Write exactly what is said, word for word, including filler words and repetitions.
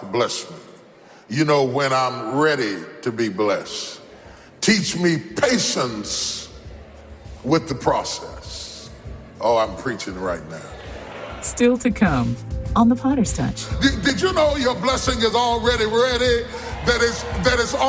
to bless me. You know when I'm ready to be blessed. Teach me patience with the process. Oh, I'm preaching right now. Still to come on The Potter's Touch. Did, did you know your blessing is already ready? That is, that is